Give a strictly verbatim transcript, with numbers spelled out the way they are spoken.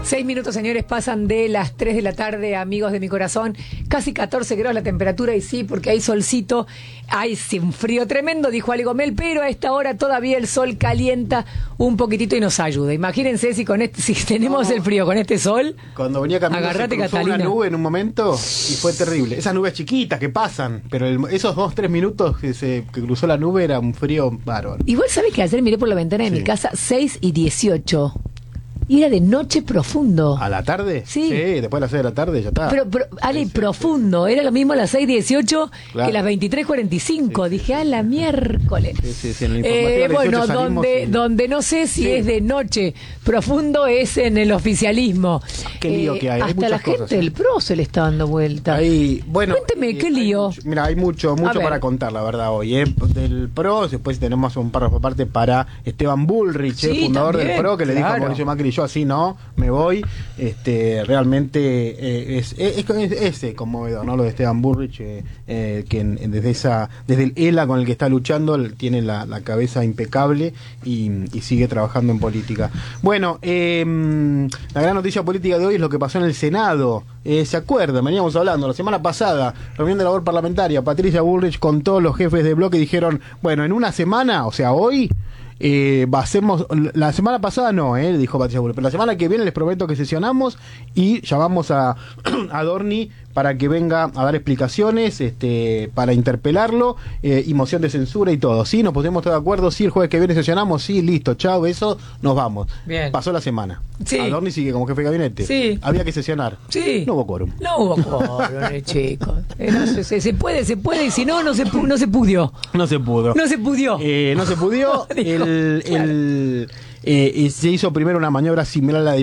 Seis minutos, señores, pasan de las tres de la tarde, amigos de mi corazón. Casi catorce grados la temperatura, y sí, porque hay solcito. Hay sí, un frío tremendo, dijo Ali Gomel, pero a esta hora todavía el sol calienta un poquitito y nos ayuda. Imagínense si con este, si tenemos no. el frío con este sol. Cuando venía caminando agarrate, se cruzó Catalina. una nube en un momento y fue terrible. Esas nubes chiquitas que pasan, pero el, esos dos, tres minutos que se que cruzó la nube era un frío bárbaro. Igual, ¿sabes que ayer miré por la ventana de sí. mi casa, seis y dieciocho? Y era de noche profundo. ¿A la tarde? Sí. Sí, después de las seis de la tarde ya está. Pero, pero Ale, sí, profundo. Sí. Era lo mismo a las seis dieciocho claro. que las veintitrés cuarenta y cinco. Sí, Dije, a la miércoles. Sí, sí, sí, en el eh, bueno, donde, y... donde no sé si sí. es de noche profundo es en el oficialismo. Qué lío eh, que hay. Hasta hay la cosas, gente ¿sí? del P R O se le está dando vuelta. Ahí, bueno, Cuénteme, eh, ¿qué lío? Mucho, mira, hay mucho, mucho para contar, la verdad, hoy. Eh, del P R O, después tenemos un párrafo aparte para Esteban Bullrich, sí, eh, fundador también, del P R O, que le claro. dijo a Mauricio Macri, yo así no, me voy. Este, realmente eh, es, es, es, es, es conmovedor, ¿no? Lo de Esteban Bullrich, eh, eh, que en, desde esa desde el E L A con el que está luchando, tiene la, la cabeza impecable y, y sigue trabajando en política. Bueno, eh, la gran noticia política de hoy es lo que pasó en el Senado. Eh, ¿Se acuerdan? Veníamos hablando la semana pasada, reunión de labor parlamentaria, Patricia Bullrich con todos los jefes de bloque dijeron, bueno, en una semana, o sea, hoy Eh, hacemos, la semana pasada no, eh, dijo Patricia Bullrich, pero la semana que viene les prometo que sesionamos y llamamos a, a Dorni para que venga a dar explicaciones, este, para interpelarlo, eh, y moción de censura y todo. Sí, nos pusimos todos de acuerdo, sí, el jueves que viene sesionamos, sí, listo, chao, eso, nos vamos. Bien. Pasó la semana. Sí. A Dorni sigue como jefe de gabinete. Sí. Había que sesionar. Sí. No hubo quórum. No hubo quórum, chicos. Eh, no, se, se, se puede, se puede, y si no, no se, no se pudió. No se pudo. No se pudió. Eh, no se pudió. Dijo, el, claro. el, eh, se hizo primero una maniobra similar a la de